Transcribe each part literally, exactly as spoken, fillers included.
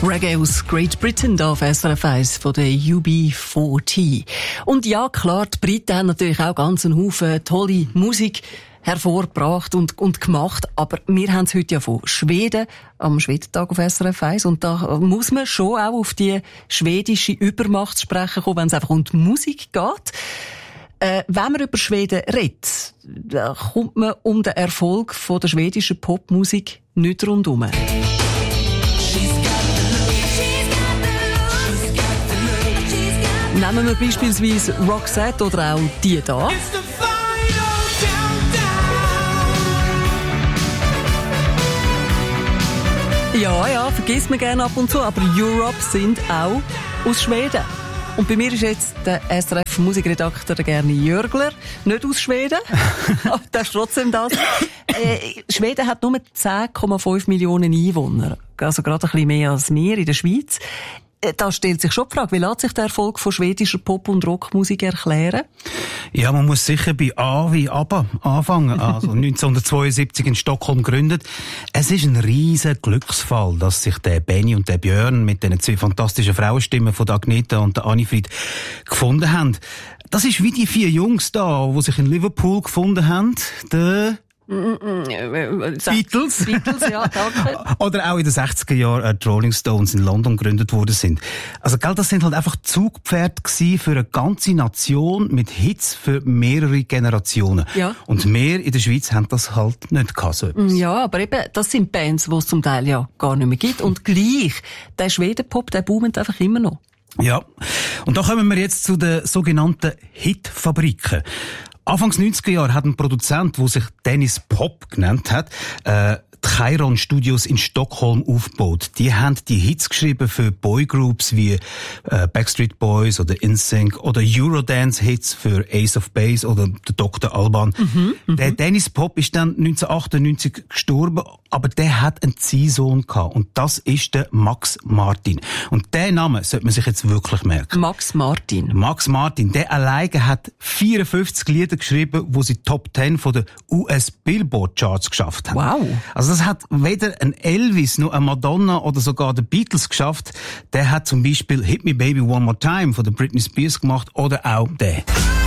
Reggae aus Great Britain da auf S R F eins von der U B vierzig. Und ja, klar, die Briten haben natürlich auch ganz einen Haufen tolle Musik hervorgebracht und, und gemacht. Aber wir haben es heute ja von Schweden, am Schwedentag auf S R F eins. Und da muss man schon auch auf die schwedische Übermacht sprechen kommen, wenn es einfach um die Musik geht. Äh, wenn man über Schweden redet, da kommt man um den Erfolg von der schwedischen Popmusik nicht rundum. Nehmen wir beispielsweise Roxette oder auch die da. Ja, ja, vergisst man gerne ab und zu, aber Europe sind auch aus Schweden. Und bei mir ist jetzt der S R F-Musikredakteur Gerni Jörgler, nicht aus Schweden, aber der ist trotzdem das. Äh, Schweden hat nur zehn Komma fünf Millionen Einwohner, also gerade ein bisschen mehr als wir in der Schweiz. Da stellt sich schon die Frage, wie lässt sich der Erfolg von schwedischer Pop- und Rockmusik erklären? Ja, man muss sicher bei A wie ABBA anfangen. Also neunzehnhundertzweiundsiebzig in Stockholm gegründet. Es ist ein riesen Glücksfall, dass sich der Benny und der Björn mit den zwei fantastischen Frauenstimmen von der Agneta und der Annifried gefunden haben. Das ist wie die vier Jungs da, die sich in Liverpool gefunden haben. Der Beatles. Beatles, ja, danke. Oder auch in den sechziger Jahren die Rolling Stones in London gegründet worden sind. Also, gell, das sind halt einfach Zugpferde gewesen für eine ganze Nation mit Hits für mehrere Generationen. Ja. Und wir in der Schweiz haben das halt nicht gehabt, so etwas. Ja, aber eben, das sind Bands, die es zum Teil ja gar nicht mehr gibt. Und gleich, der Schwedenpop, der boomt einfach immer noch. Ja. Und da kommen wir jetzt zu den sogenannten Hitfabriken. Anfangs neunziger Jahre hat ein Produzent, der sich Dennis Pop genannt hat, äh, die Chiron Studios in Stockholm aufgebaut. Die haben die Hits geschrieben für Boygroups wie äh, Backstreet Boys oder N Sync oder Eurodance-Hits für Ace of Base oder der Doktor Alban. Mhm, der Dennis Pop ist dann neunzehnhundertachtundneunzig gestorben, aber der hat einen Ziehsohn gehabt und das ist der Max Martin. Und den Namen sollte man sich jetzt wirklich merken. Max Martin. Max Martin, der alleine hat vierundfünfzig Lieder geschrieben, wo sie Top zehn von den U S Billboard Charts geschafft haben. Wow. Also das hat weder ein Elvis noch ein Madonna oder sogar die Beatles geschafft. Der hat zum Beispiel Hit Me Baby One More Time von der Britney Spears gemacht oder auch der.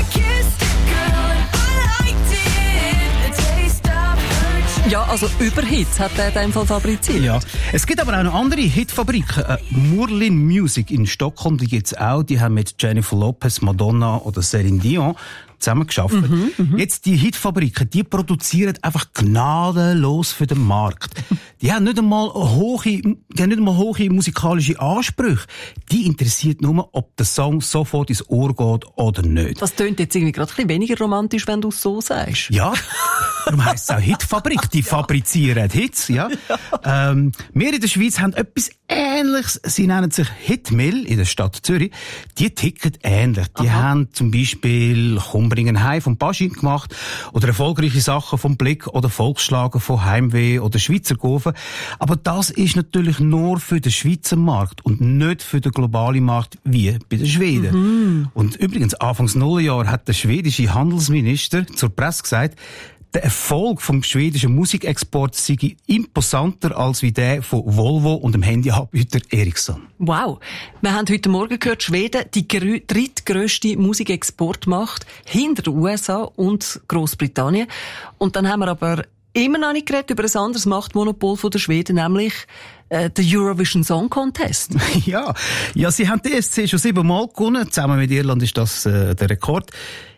Ja, also über Hits hat er in dem Fall fabriziert. Ja. Es gibt aber auch noch andere Hitfabriken. Äh, Murlin Music in Stockholm, die gibt's auch. Die haben mit Jennifer Lopez, Madonna oder Celine Dion zusammen geschafft. Mhm, Jetzt die Hitfabriken, die produzieren einfach gnadenlos für den Markt. Die haben nicht einmal hohe, die haben nicht einmal hohe musikalische Ansprüche. Die interessiert nur, ob der Song sofort ins Ohr geht oder nicht. Das tönt jetzt irgendwie gerade ein bisschen weniger romantisch, wenn du es so sagst. Ja, darum heisst es auch Hitfabrik. Die fabrizieren Hits, ja. ja. Ähm, wir in der Schweiz haben etwas Ähnliches. Sie nennen sich Hitmill in der Stadt Zürich. Die ticken ähnlich. Die Aha. haben zum Beispiel Bringen heim vom Baschin gemacht oder erfolgreiche Sachen vom Blick oder Volksschlager von Heimweh oder Schweizer Gofen. Aber das ist natürlich nur für den Schweizer Markt und nicht für den globalen Markt wie bei den Schweden. Mhm. Und übrigens, Anfangs Nullerjahr hat der schwedische Handelsminister zur Presse gesagt, der Erfolg vom schwedischen Musikexport sei imposanter als wie der von Volvo und dem Handyanbieter Ericsson. Wow. Wir haben heute Morgen gehört, Schweden die drittgrösste Musikexportmacht hinter den U S A und Großbritannien. Und dann haben wir aber immer noch nicht geredet über ein anderes Machtmonopol von der Schweden, nämlich äh, der Eurovision Song Contest. ja, ja, sie haben die E S C schon siebenmal gewonnen. Zusammen mit Irland ist das äh, der Rekord.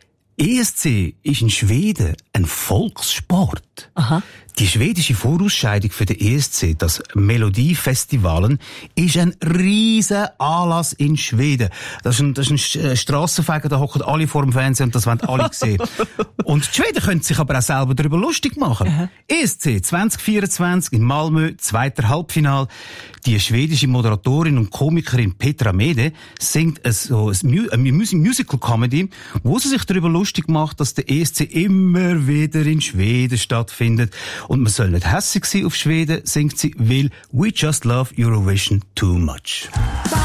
E S C ist in Schweden ein Volkssport. Aha. Die schwedische Vorausscheidung für den E S C, das Melodiefestivalen, ist ein riesen Anlass in Schweden. Das ist ein, das ist ein Strassenfegen, da hocken alle vor dem Fernsehen und das wollen alle sehen. Und die Schweden können sich aber auch selber darüber lustig machen. Aha. E S C zwanzig vierundzwanzig in Malmö, zweiter Halbfinal. Die schwedische Moderatorin und Komikerin Petra Mede singt ein, so ein Musical-Comedy, wo sie sich darüber lustig macht, dass der E S C immer wieder in Schweden stattfindet. Und man soll nicht hässig sein auf Schweden, singt sie, weil we just love Eurovision too much.